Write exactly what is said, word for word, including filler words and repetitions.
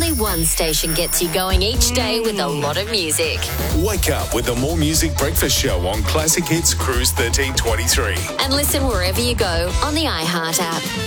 only one station gets you going each day with a lot of music. Wake up with the More Music Breakfast Show on Classic Hits Cruise thirteen twenty-three. And listen wherever you go on the iHeart app.